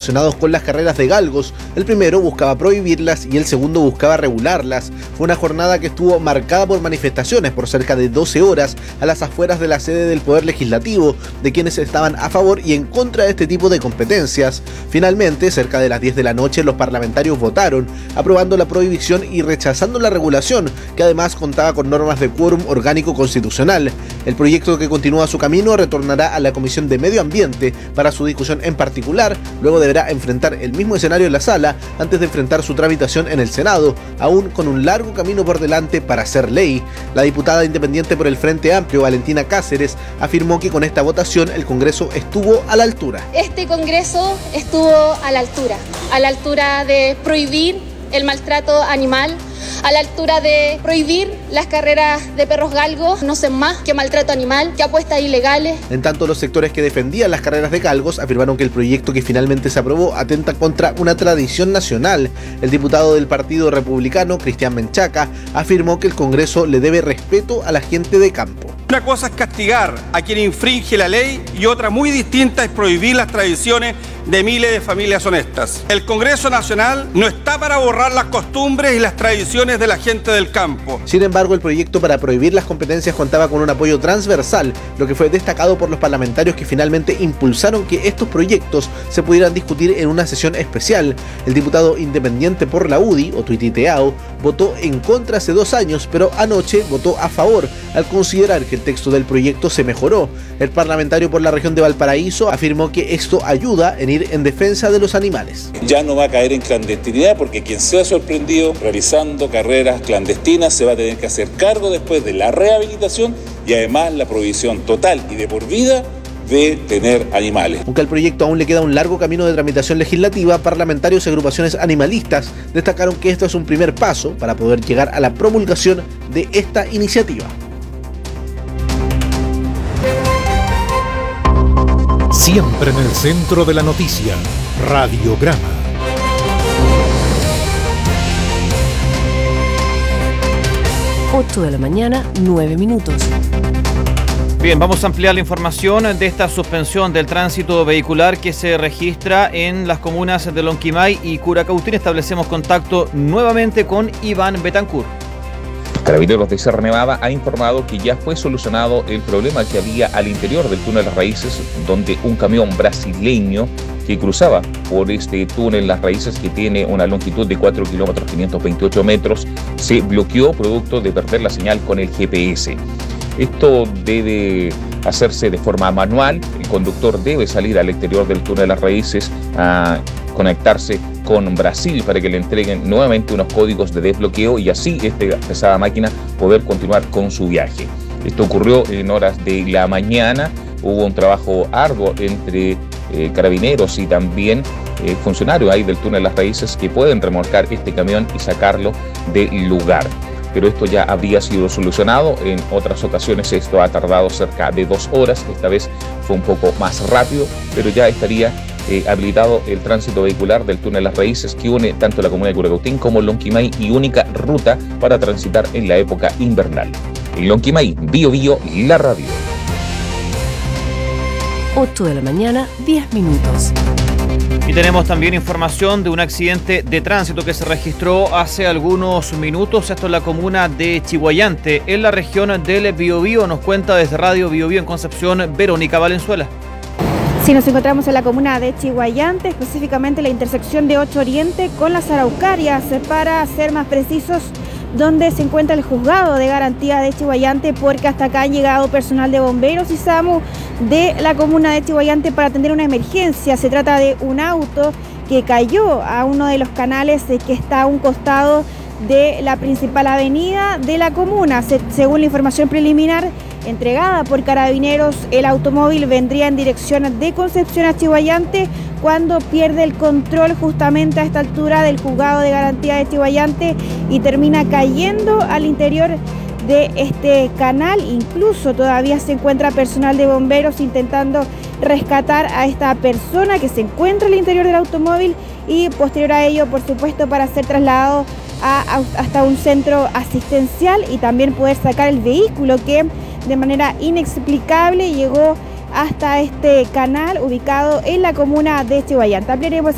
relacionados con las carreras de galgos. El primero buscaba prohibirlas y el segundo buscaba regularlas. Fue una jornada que estuvo marcada por manifestaciones por cerca de 12 horas a las afueras de la sede del Poder Legislativo, de quienes estaban a favor y en contra de este tipo de competencias. Finalmente, cerca de las 10 de la noche, los parlamentarios votaron, aprobando la prohibición y rechazando la regulación, que además contaba con normas de quórum orgánico constitucional. El proyecto, que continúa su camino, retornará a la Comisión de Medio Ambiente para su discusión en particular. Luego deberá enfrentar el mismo escenario en la sala antes de enfrentar su tramitación en el Senado, aún con un largo camino por delante para ser ley. La diputada independiente por el Frente Amplio, Valentina Cáceres, afirmó que con esta votación el Congreso estuvo a la altura. Este Congreso estuvo a la altura de prohibir el maltrato animal, a la altura de prohibir las carreras de perros galgos, no sé más que maltrato animal, que apuestas ilegales. En tanto, los sectores que defendían las carreras de galgos afirmaron que el proyecto que finalmente se aprobó atenta contra una tradición nacional. El diputado del Partido Republicano, Cristian Menchaca, afirmó que el Congreso le debe respeto a la gente de campo. Una cosa es castigar a quien infringe la ley y otra muy distinta es prohibir las tradiciones de miles de familias honestas. El Congreso Nacional no está para borrar las costumbres y las tradiciones de la gente del campo. Sin embargo, el proyecto para prohibir las competencias contaba con un apoyo transversal, lo que fue destacado por los parlamentarios que finalmente impulsaron que estos proyectos se pudieran discutir en una sesión especial. El diputado independiente por la UDI, Otuititeao, votó en contra hace 2 años, pero anoche votó a favor al considerar que el texto del proyecto se mejoró. El parlamentario por la región de Valparaíso afirmó que esto ayuda en ir en defensa de los animales. Ya no va a caer en clandestinidad, porque quien sea sorprendido realizando carreras clandestinas se va a tener que hacer cargo después de la rehabilitación y además la prohibición total y de por vida de tener animales. Aunque al proyecto aún le queda un largo camino de tramitación legislativa, parlamentarios y agrupaciones animalistas destacaron que esto es un primer paso para poder llegar a la promulgación de esta iniciativa. Siempre en el centro de la noticia, Radiograma. Ocho de la mañana, 9 minutos. Bien, vamos a ampliar la información de esta suspensión del tránsito vehicular que se registra en las comunas de Lonquimay y Curacautín. Establecemos contacto nuevamente con Iván Betancourt. Carabineros de Sierra Nevada ha informado que ya fue solucionado el problema que había al interior del túnel Las Raíces, donde un camión brasileño que cruzaba por este túnel Las Raíces, que tiene una longitud de 4 kilómetros 528 metros, se bloqueó producto de perder la señal con el GPS. Esto debe hacerse de forma manual. El conductor debe salir al exterior del túnel Las Raíces a conectarse con Brasil para que le entreguen nuevamente unos códigos de desbloqueo y así esta pesada máquina poder continuar con su viaje. Esto ocurrió en horas de la mañana. Hubo un trabajo arduo entre carabineros y también funcionarios ahí del túnel Las Raíces que pueden remolcar este camión y sacarlo del lugar. Pero esto ya habría sido solucionado. En otras ocasiones esto ha tardado cerca de 2 horas. Esta vez fue un poco más rápido, pero ya estaría habilitado el tránsito vehicular del túnel Las Raíces, que une tanto la comuna de Curacautín como Lonquimay y única ruta para transitar en la época invernal. En Lonquimay, Bio Bio, la radio. 8 de la mañana, 10 minutos. Y tenemos también información de un accidente de tránsito que se registró hace algunos minutos. Esto en la comuna de Chiguayante, en la región del Biobío. Nos cuenta desde Radio Biobío en Concepción, Verónica Valenzuela. Sí, nos encontramos en la comuna de Chiguayante, específicamente la intersección de 8 Oriente con las Araucarias, para ser más precisos, donde se encuentra el juzgado de garantía de Chiguayante, porque hasta acá han llegado personal de bomberos y SAMU de la comuna de Chiguayante para atender una emergencia. Se trata de un auto que cayó a uno de los canales que está a un costado de la principal avenida de la comuna. Según la información preliminar entregada por Carabineros, el automóvil vendría en dirección de Concepción a Chiguayante cuando pierde el control justamente a esta altura del juzgado de garantía de Chiguayante y termina cayendo al interior de este canal. Incluso todavía se encuentra personal de bomberos intentando rescatar a esta persona que se encuentra al interior del automóvil y posterior a ello, por supuesto, para ser trasladado hasta un centro asistencial y también poder sacar el vehículo que de manera inexplicable llegó hasta este canal ubicado en la comuna de Chiguayante. Ampliaremos